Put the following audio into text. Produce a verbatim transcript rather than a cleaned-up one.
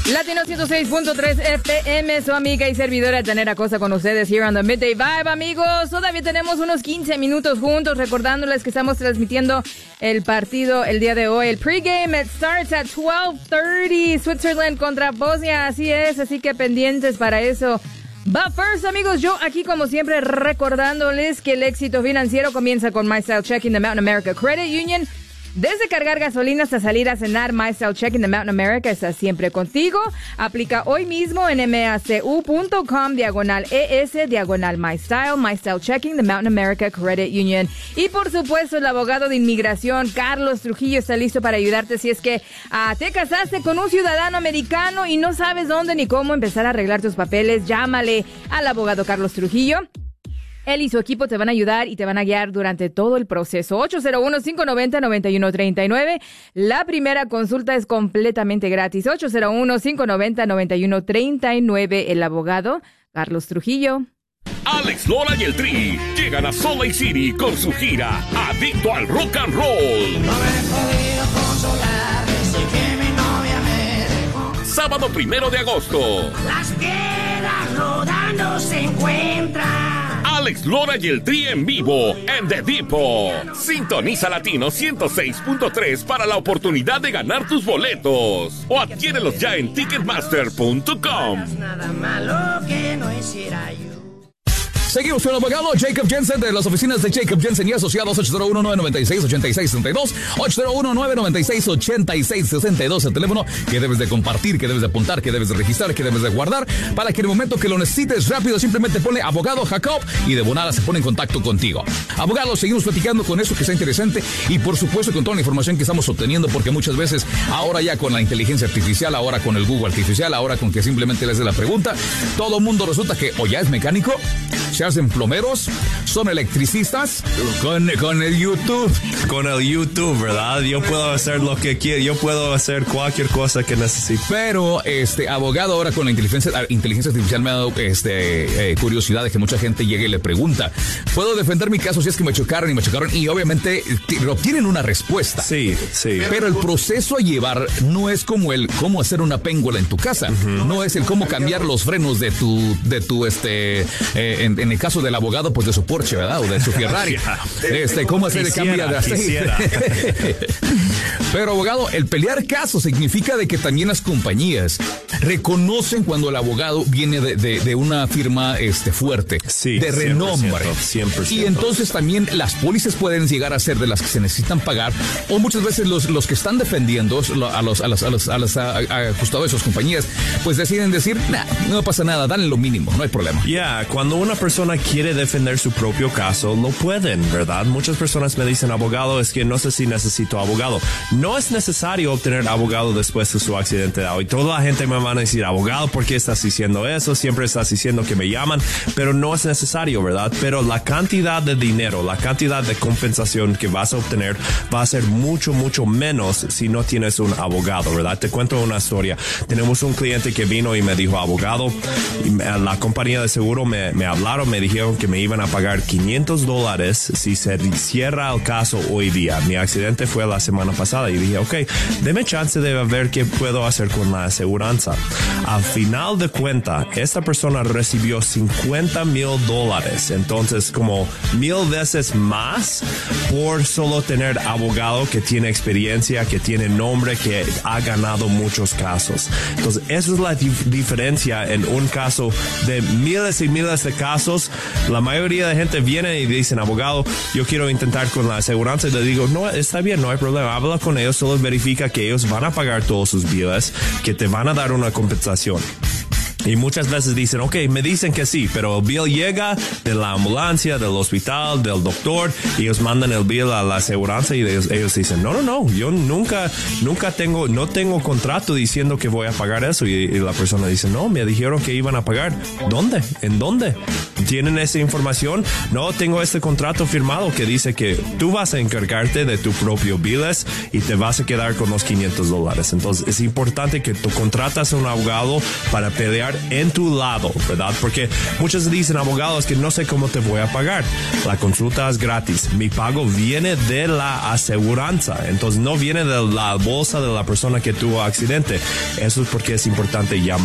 Latino ciento seis punto tres F M, su amiga y servidora Janera Cosa con ustedes here on the Midday Vibe, amigos. Todavía tenemos unos quince minutos juntos, recordándoles que estamos transmitiendo el partido el día de hoy. El pregame, it starts at twelve thirty, Switzerland contra Bosnia, así es, así que pendientes para eso. But first, amigos, yo aquí como siempre recordándoles que el éxito financiero comienza con My Style Checking de Mountain America Credit Union. Desde cargar gasolina hasta salir a cenar, My Style Checking de Mountain America está siempre contigo. Aplica hoy mismo en macu.com, diagonal ES, diagonal My Style, My Style Checking de Mountain America Credit Union. Y por supuesto, el abogado de inmigración, Carlos Trujillo, está listo para ayudarte si es que uh, te casaste con un ciudadano americano y no sabes dónde ni cómo empezar a arreglar tus papeles. Llámale al abogado Carlos Trujillo. Él y su equipo te van a ayudar y te van a guiar durante todo el proceso. ocho cero uno, cinco nueve cero, nueve uno tres nueve. La primera consulta es completamente gratis. ocho cero uno, cinco nueve cero, nueve uno tres nueve. El abogado Carlos Trujillo. Alex Lora y el Tri llegan a Salt Lake City con su gira Adicto al Rock and Roll. No me he podido consolar desde que mi novia me dejó. Sábado primero de agosto. Las piedras rodando se encuentran. Alex Lora y el Tri en vivo en The Depot. Sintoniza Latino ciento seis punto tres para la oportunidad de ganar tus boletos. O adquiérelos ya en ticketmaster punto com. Nada malo que no hiciera yo. Seguimos con el abogado Jacob Jensen de las oficinas de Jacob Jensen y Asociados. Ocho cero uno, nueve nueve seis, ocho seis seis dos, ocho cero uno, nueve nueve seis, ocho seis seis dos, el teléfono que debes de compartir, que debes de apuntar, que debes de registrar, que debes de guardar, para que en el momento que lo necesites rápido simplemente ponle abogado Jacob y de volada se pone en contacto contigo. Abogado, seguimos platicando con eso que está interesante y por supuesto con toda la información que estamos obteniendo, porque muchas veces ahora ya con la inteligencia artificial, ahora con el Google artificial, ahora con que simplemente le haces la pregunta, todo el mundo resulta que o ya es mecánico, se hacen plomeros, son electricistas, con, con el YouTube. Con el YouTube, ¿verdad? Yo puedo hacer lo que quiera, yo puedo hacer cualquier cosa que necesite. Pero, este, abogado, ahora con la inteligencia, inteligencia artificial me ha dado este, eh, curiosidad de que mucha gente llegue y le pregunta, ¿puedo defender mi caso si es que me chocaron y me chocaron? Y obviamente obtienen una respuesta. Sí, sí. Pero el proceso a llevar no es como el cómo hacer una péngola en tu casa. Uh-huh. No es el cómo cambiar los frenos de tu, de tu, este, eh, en, en el caso del abogado, pues de su Porsche, ¿verdad? O de su Ferrari. Este, cómo hacer quisiera, el cambio de aceite. Pero, abogado, el pelear casos significa de que también las compañías reconocen cuando el abogado viene de, de, de una firma este, fuerte, sí, de renombre. cien por ciento. Y entonces también las pólizas pueden llegar a ser de las que se necesitan pagar, o muchas veces los, los que están defendiendo a los, a los, a los, a los ajustados de sus compañías, pues deciden decir, nah, no pasa nada, dale lo mínimo, no hay problema. Ya, yeah, cuando una persona quiere defender su propio caso, lo pueden, ¿verdad? Muchas personas me dicen, abogado, es que no sé si necesito abogado. No es necesario obtener abogado después de su accidente de auto. Y toda la gente me van a decir, abogado, ¿por qué estás diciendo eso? Siempre estás diciendo que me llaman, pero no es necesario, ¿verdad? Pero la cantidad de dinero, la cantidad de compensación que vas a obtener va a ser mucho, mucho menos si no tienes un abogado, ¿verdad? Te cuento una historia. Tenemos un cliente que vino y me dijo, abogado, la compañía de seguro me, me hablaron, me dijeron que me iban a pagar quinientos dólares si se cierra el caso hoy día. Mi accidente fue la semana pasada y dije, ok, deme chance de ver qué puedo hacer con la aseguranza. Al final de cuenta, esta persona recibió cincuenta mil dólares. Entonces, como mil veces más por solo tener abogado que tiene experiencia, que tiene nombre, que ha ganado muchos casos. Entonces, esa es la dif- diferencia en un caso de miles y miles de casos. La mayoría de gente viene y dicen, abogado, yo quiero intentar con la aseguranza, y le digo, no, está bien, no hay problema, habla con ellos, solo verifica que ellos van a pagar todos sus billes, que te van a dar una compensación. Y muchas veces dicen, ok, me dicen que sí, pero el bill llega de la ambulancia, del hospital, del doctor, y ellos mandan el bill a la aseguranza y ellos, ellos dicen, no, no, no, yo nunca, nunca tengo, no tengo contrato diciendo que voy a pagar eso. Y, y la persona dice, no, me dijeron que iban a pagar. ¿Dónde? ¿En dónde? tienen esa información. No, tengo este contrato firmado que dice que tú vas a encargarte de tu propio biles y te vas a quedar con los quinientos dólares. Entonces es importante que tú contratas a un abogado para pelear en tu lado, ¿verdad? Porque muchos dicen, abogados, que no sé cómo te voy a pagar. La consulta es gratis. Mi pago viene de la aseguranza. Entonces no viene de la bolsa de la persona que tuvo accidente. Eso es porque es importante llamar